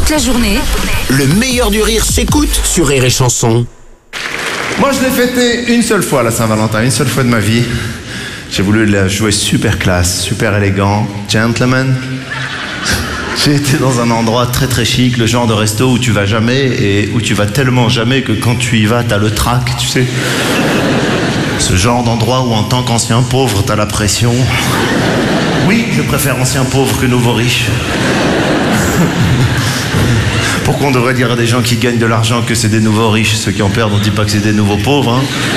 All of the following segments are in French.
toute la journée. Le meilleur du rire s'écoute sur Rire et Chanson. Moi, je l'ai fêté une seule fois, la Saint-Valentin, une seule fois de ma vie. J'ai voulu la jouer super classe, super élégant, gentleman. J'ai été dans un endroit très très chic, le genre de resto où tu vas jamais et où tu vas tellement jamais que quand tu y vas, t'as le trac, tu sais. Ce genre d'endroit où en tant qu'ancien pauvre, t'as la pression. Oui, je préfère ancien pauvre que nouveau riche. Pourquoi on devrait dire à des gens qui gagnent de l'argent que c'est des nouveaux riches? Ceux qui en perdent, on dit pas que c'est des nouveaux pauvres, hein.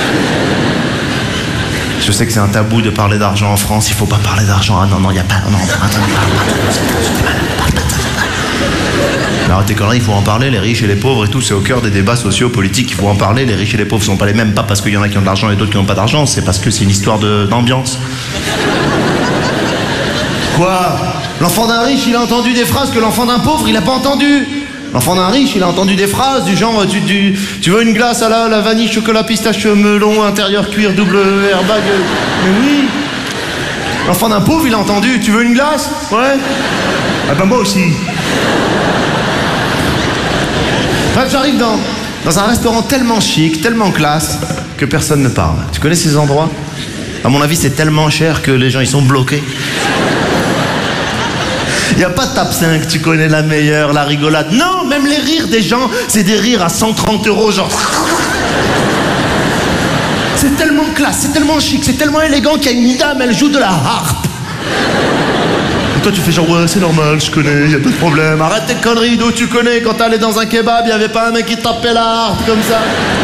Je sais que c'est un tabou de parler d'argent en France, il faut pas parler d'argent. Ah non, il y a pas... Non, attends. Mais arrête tes conneries, il faut en parler, les riches et les pauvres et tout, c'est au cœur des débats sociaux, politiques, il faut en parler. Les riches et les pauvres sont pas les mêmes, pas parce qu'il y en a qui ont de l'argent et d'autres qui n'ont pas d'argent, c'est parce que c'est une histoire d'ambiance. Quoi? L'enfant d'un riche, il a entendu des phrases que l'enfant d'un pauvre, il a pas entendu. L'enfant d'un riche, il a entendu des phrases du genre tu veux une glace à la vanille, chocolat, pistache, melon, intérieur cuir, double airbag. Mais oui. L'enfant d'un pauvre, il a entendu tu veux une glace? Ouais. Ah ben moi aussi. Bref, j'arrive dans un restaurant tellement chic, tellement classe, que personne ne parle. Tu connais ces endroits? À mon avis, c'est tellement cher que les gens, ils sont bloqués. Il n'y a pas de tape 5, tu connais la meilleure, la rigolade. Non, même les rires des gens, c'est des rires à 130 €, genre... C'est tellement classe, c'est tellement chic, c'est tellement élégant qu'il y a une dame, elle joue de la harpe. Et toi, tu fais genre, ouais, c'est normal, je connais, il n'y a pas de problème. Arrête tes conneries, d'où tu connais? Quand t'allais dans un kebab, il n'y avait pas un mec qui tapait la harpe comme ça.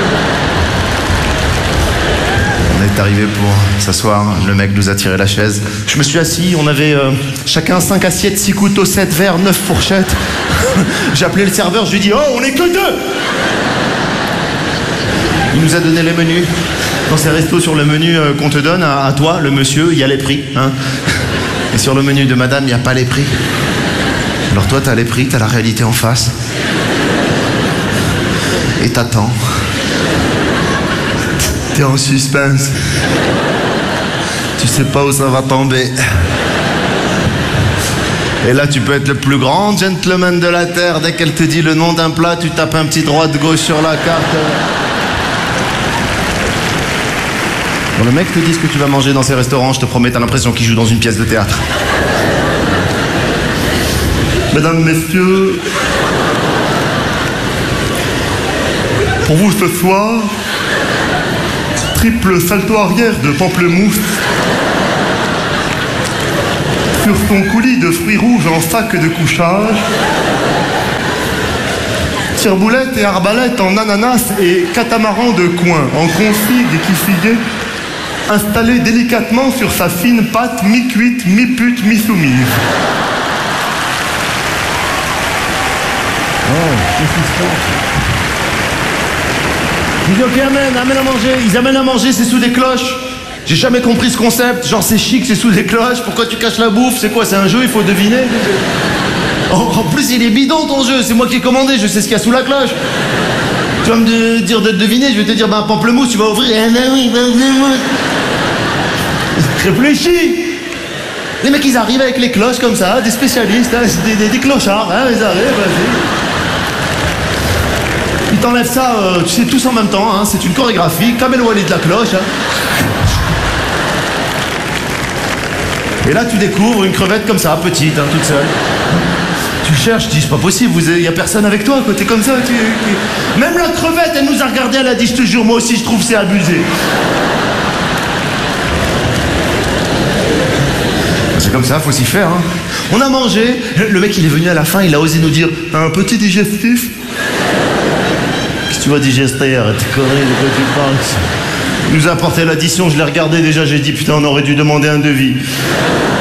On est arrivé pour s'asseoir, le mec nous a tiré la chaise. Je me suis assis, on avait chacun 5 assiettes, 6 couteaux, 7 verres, 9 fourchettes. J'ai appelé le serveur, je lui ai dit, oh, on est que 2. Il nous a donné les menus. Dans ces restos, sur le menu qu'on te donne, à toi, le monsieur, il y a les prix. Hein. Et sur le menu de madame, il n'y a pas les prix. Alors toi, t'as les prix, t'as la réalité en face. Et t'attends. T'es en suspense. Tu sais pas où ça va tomber. Et là, tu peux être le plus grand gentleman de la Terre. Dès qu'elle te dit le nom d'un plat, tu tapes un petit droite-gauche sur la carte. Quand le mec te dit ce que tu vas manger dans ces restaurants, je te promets, t'as l'impression qu'il joue dans une pièce de théâtre. Mesdames, messieurs, pour vous ce soir, triple salto arrière de pamplemousse sur son coulis de fruits rouges en sac de couchage, tire-boulette et arbalète en ananas et catamaran de coin en config et kifigué, installé délicatement sur sa fine pâte mi-cuite, mi-pute, mi-soumise. Oh, qu'est-ce qui se passe? Je dis ok, amène à manger. Ils amènent à manger, c'est sous des cloches. J'ai jamais compris ce concept. Genre c'est chic, c'est sous des cloches. Pourquoi tu caches la bouffe? C'est quoi? C'est un jeu, il faut deviner. En plus, il est bidon ton jeu. C'est moi qui ai commandé, je sais ce qu'il y a sous la cloche. Tu vas me dire de deviner, je vais te dire ben pamplemousse, tu vas ouvrir. Ah ben oui, pamplemousse. Réfléchis. Les mecs, ils arrivent avec les cloches comme ça, des spécialistes, hein, des clochards, hein, ils arrivent, vas-y. Ils t'enlèvent ça, tu sais, tous en même temps, hein, c'est une chorégraphie, comme El Wally de la cloche. Hein. Et là, tu découvres une crevette comme ça, petite, hein, toute seule. Tu cherches, tu dis, c'est pas possible, il y a personne avec toi, côté comme ça. Même la crevette, elle nous a regardé, elle a dit, je te jure, moi aussi, je trouve c'est abusé. C'est comme ça, faut s'y faire. Hein. On a mangé, le mec, il est venu à la fin, il a osé nous dire, un petit digestif. Tu vas digester, arrête tes conneries, de quoi tu parles? Il nous a apporté l'addition, je l'ai regardé déjà, j'ai dit putain on aurait dû demander un devis.